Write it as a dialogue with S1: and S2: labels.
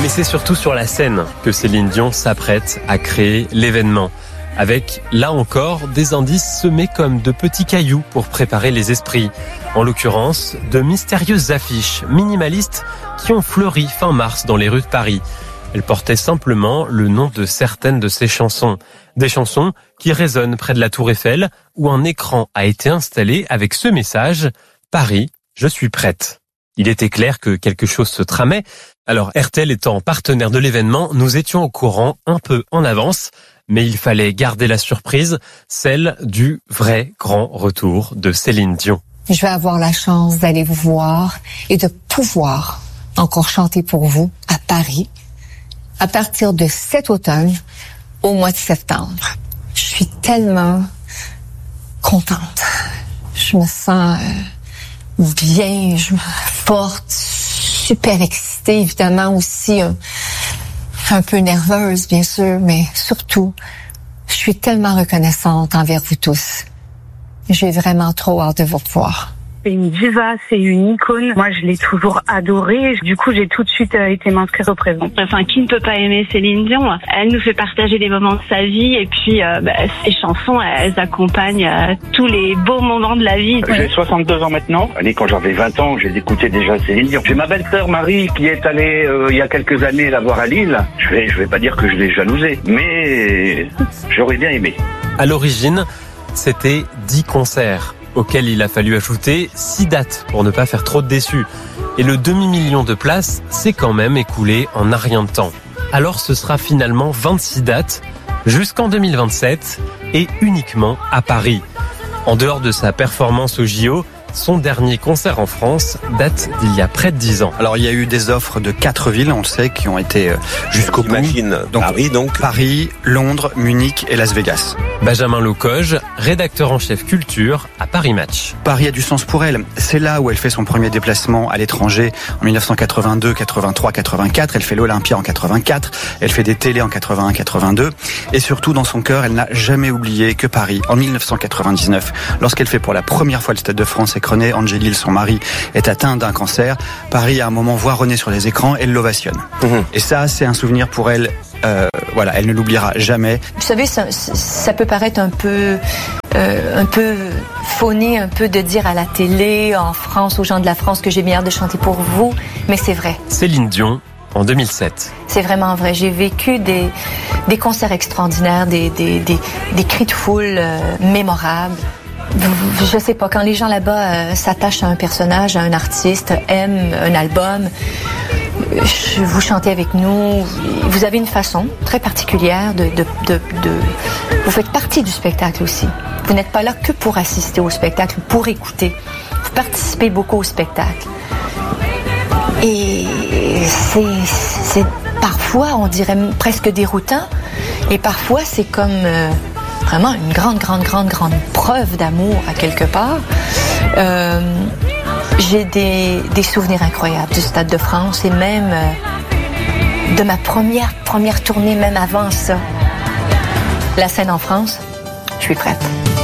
S1: Et c'est surtout sur la scène que Céline Dion s'apprête à créer l'événement. Avec, là encore, des indices semés comme de petits cailloux pour préparer les esprits. En l'occurrence, de mystérieuses affiches minimalistes qui ont fleuri fin mars dans les rues de Paris. Elles portaient simplement le nom de certaines de ses chansons. Des chansons qui résonnent près de la Tour Eiffel, où un écran a été installé avec ce message « Paris, je suis prête ». Il était clair que quelque chose se tramait. Alors RTL étant partenaire de l'événement, nous étions au courant un peu en avance. Mais il fallait garder la surprise, celle du vrai grand retour de Céline Dion.
S2: Je vais avoir la chance d'aller vous voir et de pouvoir encore chanter pour vous à Paris à partir de cet automne au mois de septembre. Je suis tellement contente. Je me sens bien, je me forte, super excitée, évidemment aussi un peu nerveuse, bien sûr, mais surtout, je suis tellement reconnaissante envers vous tous. J'ai vraiment trop hâte de vous revoir.
S3: C'est une diva, c'est une icône. Moi, je l'ai toujours adorée. Du coup, j'ai tout de suite été m'inscrire au présent.
S4: Enfin, qui ne peut pas aimer Céline Dion? Elle nous fait partager des moments de sa vie et puis ses chansons, elles accompagnent tous les beaux moments de la vie.
S5: J'ai 62 ans maintenant. Allez, quand j'avais 20 ans, j'ai écouté déjà Céline Dion. J'ai ma belle-sœur Marie qui est allée il y a quelques années la voir à Lille. Je vais pas dire que je l'ai jalousée, mais j'aurais bien aimé.
S1: À l'origine, c'était 10 concerts. Auquel il a fallu ajouter 6 dates pour ne pas faire trop de déçus. Et le demi-million de places s'est quand même écoulé en un rien de temps. Alors ce sera finalement 26 dates jusqu'en 2027 et uniquement à Paris. En dehors de sa performance au JO, son dernier concert en France date d'il y a près de 10 ans.
S6: Alors il y a eu des offres de 4 villes, on le sait, qui ont été jusqu'au bout. Paris, Londres, Munich et Las Vegas.
S1: Benjamin Locoge, rédacteur en chef culture à Paris Match.
S6: Paris a du sens pour elle. C'est là où elle fait son premier déplacement à l'étranger en 1982, 83, 84. Elle fait l'Olympia en 84. Elle fait des télés en 81, 82. Et surtout, dans son cœur, elle n'a jamais oublié que Paris, en 1999, lorsqu'elle fait pour la première fois le Stade de France et que René Angélil, son mari, est atteint d'un cancer, Paris, à un moment, voit René sur les écrans et l'ovationne. Et ça, c'est un souvenir pour elle. Elle ne l'oubliera jamais.
S2: Vous savez, ça peut paraître un peu phoné, un peu de dire à la télé, en France, aux gens de la France, que j'ai bien hâte de chanter pour vous, mais c'est vrai.
S1: Céline Dion, en 2007.
S2: C'est vraiment vrai. J'ai vécu des concerts extraordinaires, des cris de foule mémorables. Je sais pas, quand les gens là-bas s'attachent à un personnage, à un artiste, aiment un album, vous chantez avec nous, vous avez une façon très particulière vous faites partie du spectacle aussi. Vous n'êtes pas là que pour assister au spectacle, pour écouter. Vous participez beaucoup au spectacle. Et c'est parfois, on dirait presque déroutant, et parfois c'est comme vraiment une grande preuve d'amour à quelque part. J'ai des souvenirs incroyables du Stade de France et même de ma première tournée, même avant ça. La scène en France, je suis prête.